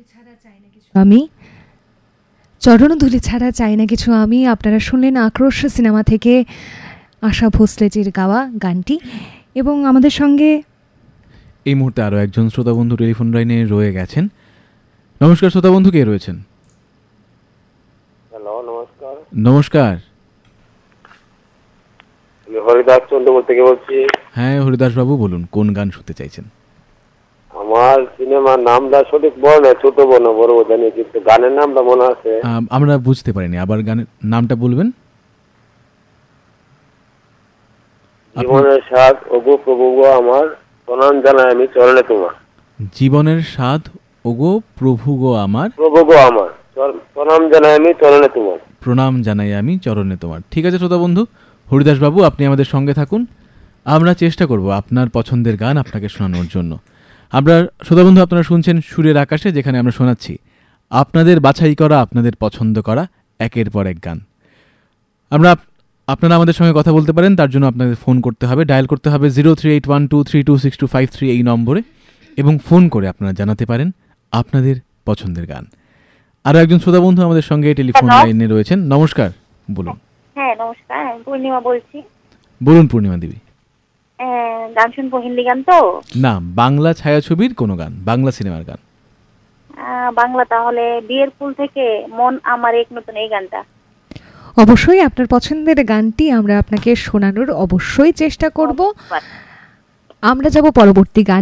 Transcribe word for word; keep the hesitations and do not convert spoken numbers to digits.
ছাড়া চাই না কিছু আমি চরণধুলি ছাড়া চাই না কিছু আমি। আপনারা শুনলেন আক্রোশ সিনেমা থেকে আশা ভোসলেজির গাওয়া গানটি। এবং আমাদের সঙ্গে এই মুহূর্তে আরও একজন শ্রোতা বন্ধু টেলিফোন লাইনে রয়ে গেছেন। নমস্কার শ্রোতা বন্ধু, কে রয়েছেন? হ্যালো, নমস্কার। নমস্কার, আমি হরিদাস চন্দ্রপুর থেকে বলছি। হ্যাঁ হরিদাস বাবু, বলুন কোন গান শুনতে চাইছেন? আমার সিনেমার নামটা সঠিক বড় না, ছোট বড় বড় জানি, কিন্তু গানের নামটা মনে আছে। আমরা বুঝতে পারিনি, আবার গানের নামটা বলবেন। জীবনের স্বাদ ওগো প্রভু গো আমার, প্রণাম জানাই আমি চরণে তোমার। জীবনের স্বাদ ওগো প্রভু গো আমার, প্রভু গো আমার, প্রণাম জানাই আমি চরণে তোমার। প্রণাম জানাই আমি চরণে তোমার। ঠিক আছে শ্রোতা বন্ধু হরিদাস বাবু, আপনি আমাদের সঙ্গে থাকুন। আমরা চেষ্টা করব আপনার পছন্দের গান আপনাকে শোনানোর জন্য। আমরা শ্রোতা বন্ধু, আপনারা শুনছেন সুরের আকাশে, যেখানে আমরা শোনাচ্ছি আপনাদের বাছাই করা, আপনাদের পছন্দ করা একের পর এক গান। আমরা আপনারা আমাদের সঙ্গে কথা বলতে পারেন, তার জন্য আপনাদের ফোন করতে হবে, ডায়াল করতে হবে zero three eight one two three two six two five three এই নম্বরে, এবং ফোন করে আপনারা জানাতে পারেন আপনাদের পছন্দের গান। আরও একজন শ্রোতা বন্ধু আমাদের সঙ্গে টেলিফোন লাইনে রয়েছেন। নমস্কার, বলুন। হ্যাঁ নমস্কার, পূর্ণিমা বলছি। বলুন পূর্ণিমা দেবী। গান শুনবো, হিন্দি গান তো না, বাংলা ছায়াছবির কোনো গান, বাংলা সিনেমার গান। বাংলা, তাহলে বিয়ের ফুল থেকে মন আমার এক নতুন, এই গানটা। অবশ্যই আপনার পছন্দের গানটি আমরা আপনাকে শোনানোর অবশ্যই চেষ্টা করব। আমরা যাব পরবর্তী গান।